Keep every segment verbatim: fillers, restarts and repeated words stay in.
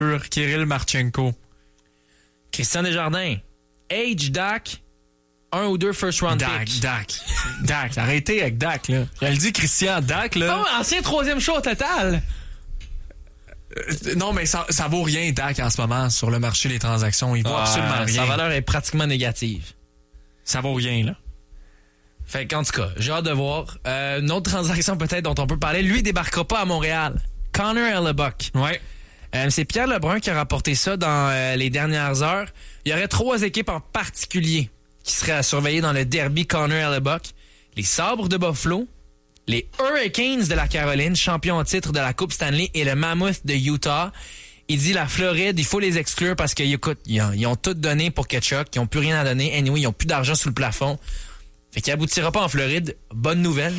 Kirill Marchenko. Christian Desjardins. Age, Dak, un ou deux first round Dak, picks. Dak, Dak. Arrêtez avec Dak, là. Je le dis, Christian, Dak, là. Oh, ancien troisième choix au total. Euh, non, mais ça, ça vaut rien, Dak, en ce moment, sur le marché des transactions. Il vaut Ah, absolument rien. Sa valeur est pratiquement négative. Ça vaut rien, là. Fait qu'en tout cas, j'ai hâte de voir. Euh, une autre transaction peut-être dont on peut parler, lui débarquera pas à Montréal. Connor Hellebuck. Ouais. Euh, c'est Pierre Lebrun qui a rapporté ça dans euh, les dernières heures. Il y aurait trois équipes en particulier qui seraient à surveiller dans le derby Connor Hellebuck. Les Sabres de Buffalo, les Hurricanes de la Caroline, champions en titre de la Coupe Stanley, et le Mammoth de Utah. Il dit la Floride, il faut les exclure parce qu'ils ils ont, ils ont tout donné pour Ketchuk, ils ont plus rien à donner. Anyway, ils ont plus d'argent sous le plafond. Fait qu'il aboutira pas en Floride. Bonne nouvelle.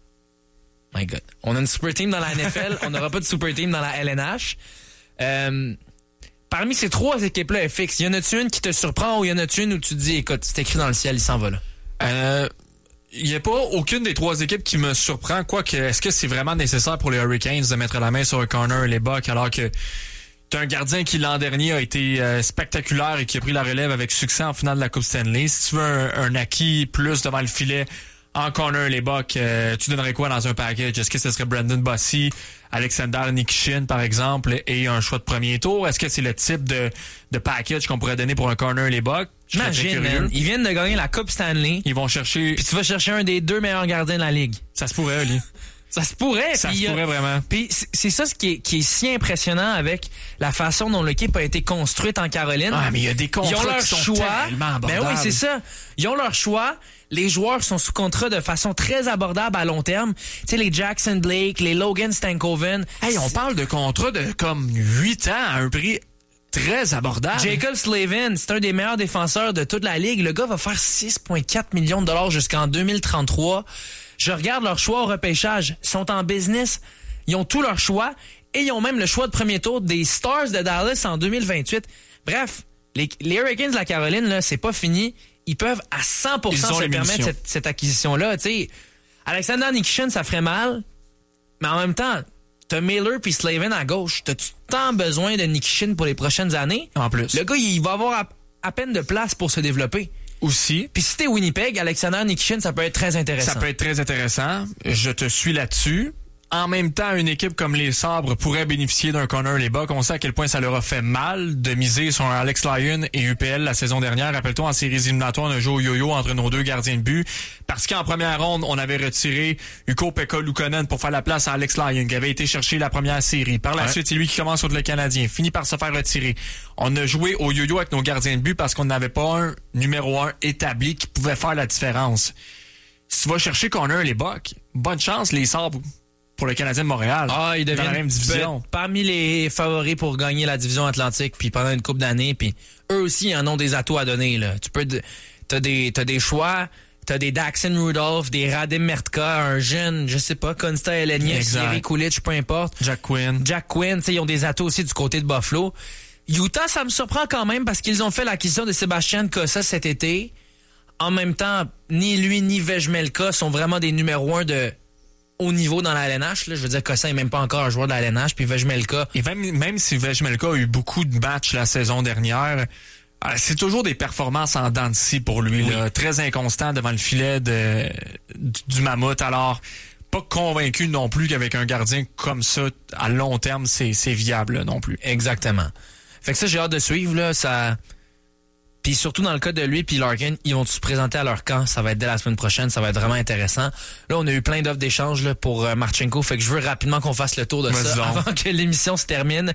My God. On a une super team dans la N F L, on n'aura pas de super team dans la L N H. Euh, parmi ces trois équipes-là, F X, y en a-tu une qui te surprend ou y en a-tu une où tu te dis, écoute, c'est écrit dans le ciel, il s'en va là? Euh, il n'y a pas aucune des trois équipes qui me surprend. Quoique, est-ce que c'est vraiment nécessaire pour les Hurricanes de mettre la main sur un Connor Hellebuck alors que t'as un gardien qui l'an dernier a été euh, spectaculaire et qui a pris la relève avec succès en finale de la Coupe Stanley. Si tu veux un, un acquis plus devant le filet en Connor Hellebuck, euh, tu donnerais quoi dans un package? Est-ce que ce serait Brandon Bossy, Alexander Nikishin, par exemple, et un choix de premier tour? Est-ce que c'est le type de, de package qu'on pourrait donner pour un Connor Hellebuck? Imagine, man, ils viennent de gagner la Coupe Stanley. Ils vont chercher... Puis tu vas chercher un des deux meilleurs gardiens de la Ligue. Ça se pourrait, Oli. Ça se pourrait. Ça pis, se pourrait euh, vraiment. Puis c'est ça ce qui est, qui est si impressionnant avec la façon dont l'équipe a été construite en Caroline. Ah, mais il y a des contrats Ils ont leur qui sont choix. tellement abordables. Ben oui, c'est ça. Ils ont leur choix. Les joueurs sont sous contrat de façon très abordable à long terme. Tu sais, les Jackson Blake, les Logan Stankoven. Hey, on parle de contrats de comme huit ans à un prix très abordable. Jacob Slavin, c'est un des meilleurs défenseurs de toute la Ligue. Le gars va faire six virgule quatre millions de dollars jusqu'en deux mille trente-trois. Je regarde leur choix au repêchage. Ils sont en business. Ils ont tout leur choix. Et ils ont même le choix de premier tour des Stars de Dallas en deux mille vingt-huit. Bref, les, les Hurricanes de la Caroline, là, c'est pas fini. Ils peuvent à cent pour cent se permettre cette, cette acquisition-là. T'sais, Alexander Nikishin, ça ferait mal. Mais en même temps, t'as Miller puis Slavin à gauche. T'as-tu tant besoin de Nikishin pour les prochaines années? En plus. Le gars, il va avoir à, à peine de place pour se développer. Aussi. Puis si t'es Winnipeg, Alexander Nikishin, ça peut être très intéressant. Ça peut être très intéressant. Je te suis là-dessus. En même temps, une équipe comme les Sabres pourrait bénéficier d'un Connor Hellebuck. On sait à quel point ça leur a fait mal de miser sur un Alex Lyon et U P L la saison dernière. Rappelle-toi, en séries éliminatoires, on a joué au yo-yo entre nos deux gardiens de but. Parce qu'en première ronde, on avait retiré Ukko-Pekka Luukkonen pour faire la place à Alex Lyon, qui avait été chercher la première série. Par la ouais. suite, c'est lui qui commence contre le Canadien. Finit par se faire retirer. On a joué au yo-yo avec nos gardiens de but parce qu'on n'avait pas un numéro un établi qui pouvait faire la différence. Si tu vas chercher Connor Hellebuck, bonne chance, les Sabres, pour le Canadien de Montréal. Ah, ils deviennent dans la même division. Parmi les favoris pour gagner la division Atlantique, puis pendant une couple d'années, puis eux aussi, ils en ont des atouts à donner, là. Tu peux, t'as des, t'as des choix, t'as des Daxon Rudolph, des Radim Mertka, un jeune, je sais pas, Konsta Elenius, Jerry Kulich, peu importe. Jack Quinn. Jack Quinn, tu sais, ils ont des atouts aussi du côté de Buffalo. Utah, ça me surprend quand même parce qu'ils ont fait l'acquisition de Sébastien Cossa cet été. En même temps, ni lui ni Vejmelka sont vraiment des numéros un de haut niveau dans la L N H. Là. Je veux dire, Cossa n'est même pas encore un joueur de la L N H. Puis Vejmelka... Et même, même si Vejmelka a eu beaucoup de matchs la saison dernière, euh, c'est toujours des performances en dents de scie pour lui. Oui. Là, très inconstant devant le filet de, du, du Mammouth. Alors, pas convaincu non plus qu'avec un gardien comme ça, à long terme, c'est, c'est viable là, non plus. Exactement. Fait que ça, j'ai hâte de suivre. Là, ça... Puis surtout dans le cas de lui puis Larkin, ils vont se présenter à leur camp. Ça va être dès la semaine prochaine. Ça va être vraiment intéressant. Là, on a eu plein d'offres d'échange là, pour euh, Marchenko. Fait que je veux rapidement qu'on fasse le tour de ça avant que l'émission se termine.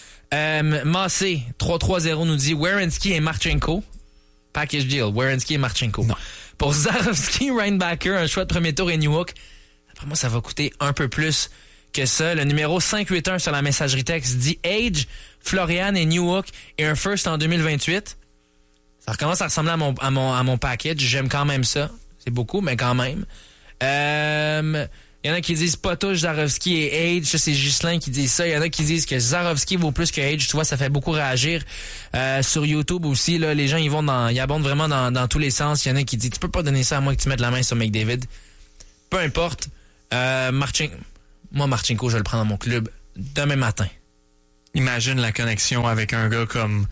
Euh, Massé, trois trois zéro nous dit Werenski et Marchenko. Package deal. Werenski et Marchenko. Non. Pour Zarovski, Reinbacker, un choix de premier tour et Newhook. Après moi, ça va coûter un peu plus que ça. Le numéro cinq huit un sur la messagerie texte dit Age, Florian et Newhook et un first en deux mille vingt-huit. Ça recommence à ressembler à mon, à mon, à mon package. J'aime quand même ça. C'est beaucoup, mais quand même. Euh, il y en a qui disent Potush, Zarovski et Age. Ça, c'est Ghislain qui dit ça. Il y en a qui disent que Zarovski vaut plus que Age. Tu vois, ça fait beaucoup réagir. Euh, sur YouTube aussi, là, les gens, ils vont dans, ils abondent vraiment dans, dans tous les sens. Il y en a qui disent, tu peux pas donner ça à moi que tu mettes la main sur McDavid. Peu importe. Euh, Marchenko. Moi, Marchenko, je le prends dans mon club demain matin. imagine la connexion avec un gars comme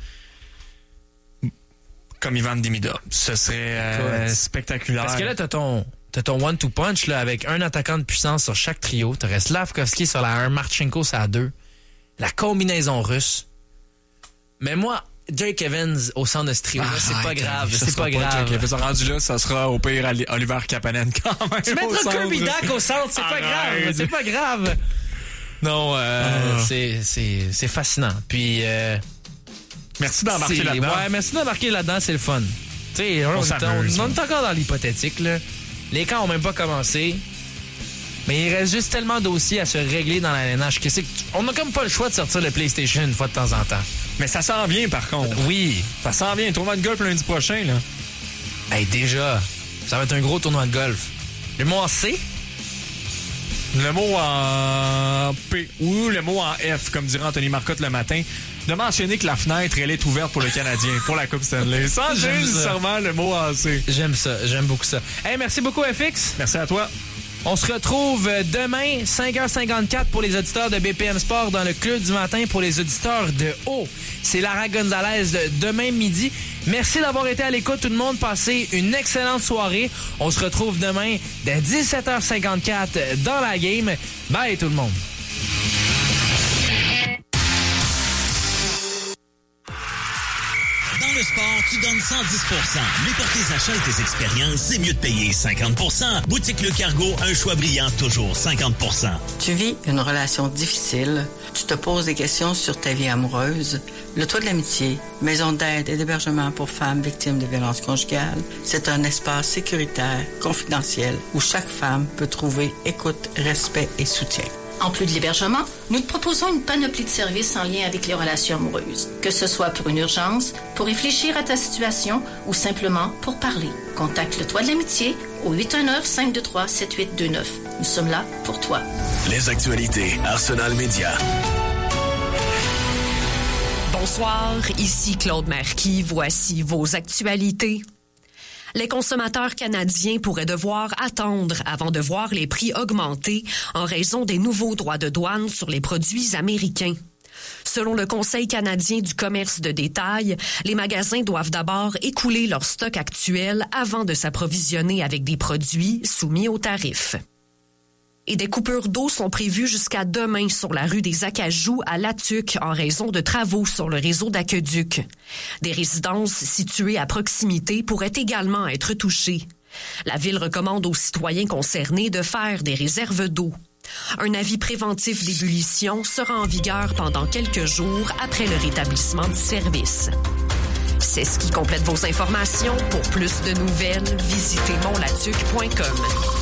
comme Ivan Demidov. Ce serait euh, spectaculaire. Parce que là, t'as ton, t'as ton one-two punch là, avec un attaquant de puissance sur chaque trio. T'aurais Slavkovski sur la un, Marchenko sur la deux. La combinaison russe. Mais moi, Jake Evans au centre de ce trio, ah, c'est pas grave. C'est pas grave. Jake Evans rendu là, ça sera au pire Oliver Kapanen quand même. Tu mettras Kirby Dach au centre, c'est pas grave. C'est pas grave. Non, euh, ah. c'est, c'est, c'est fascinant. Puis... Euh, Merci d'embarquer là-dedans. Ouais, merci d'embarquer là-dedans, c'est le fun. Tu sais, on, on, on, on est encore dans l'hypothétique, là. Les camps ont même pas commencé. Mais il reste juste tellement de dossiers à se régler dans la L N H que c'est on a comme pas le choix de sortir le PlayStation une fois de temps en temps. Mais ça s'en vient, par contre. Oui. Ça s'en vient. Tournoi de golf lundi prochain, là. Hey, déjà, ça va être un gros tournoi de golf. Le mot en C? Le mot en P ou le mot en F, comme dirait Anthony Marcotte le matin, de mentionner que la fenêtre, elle est ouverte pour le Canadien, pour la Coupe Stanley. Sans nécessairement le mot en C. J'aime ça, j'aime beaucoup ça. Hey, merci beaucoup, F X. Merci à toi. On se retrouve demain, cinq heures cinquante-quatre pour les auditeurs de B P M Sport dans le Club du matin pour les auditeurs de haut. C'est Lara Gonzalez demain midi. Merci d'avoir été à l'écoute, tout le monde. Passez une excellente soirée. On se retrouve demain dès dix-sept heures cinquante-quatre dans la game. Bye tout le monde. Dans le sport, tu donnes cent dix pour cent. Mais pour tes achats et tes expériences, c'est mieux de payer cinquante pour cent. Boutique Le Cargo, un choix brillant, toujours cinquante pour cent. Tu vis une relation difficile. Tu te poses des questions sur ta vie amoureuse. Le Toit de l'Amitié, maison d'aide et d'hébergement pour femmes victimes de violences conjugales, c'est un espace sécuritaire, confidentiel, où chaque femme peut trouver écoute, respect et soutien. En plus de l'hébergement, nous te proposons une panoplie de services en lien avec les relations amoureuses. Que ce soit pour une urgence, pour réfléchir à ta situation ou simplement pour parler. Contacte le Toit de l'Amitié au huit un neuf, cinq deux trois, sept huit deux neuf. Nous sommes là pour toi. Les actualités Arsenal Média. Bonsoir, ici Claude Marquis. Voici vos actualités. Les consommateurs canadiens pourraient devoir attendre avant de voir les prix augmenter en raison des nouveaux droits de douane sur les produits américains. Selon le Conseil canadien du commerce de détail, les magasins doivent d'abord écouler leur stock actuel avant de s'approvisionner avec des produits soumis aux tarifs. Et des coupures d'eau sont prévues jusqu'à demain sur la rue des Acajou à Latuc en raison de travaux sur le réseau d'aqueduc. Des résidences situées à proximité pourraient également être touchées. La ville recommande aux citoyens concernés de faire des réserves d'eau. Un avis préventif d'ébullition sera en vigueur pendant quelques jours après le rétablissement du service. C'est ce qui complète vos informations. Pour plus de nouvelles, visitez montlatuc point com.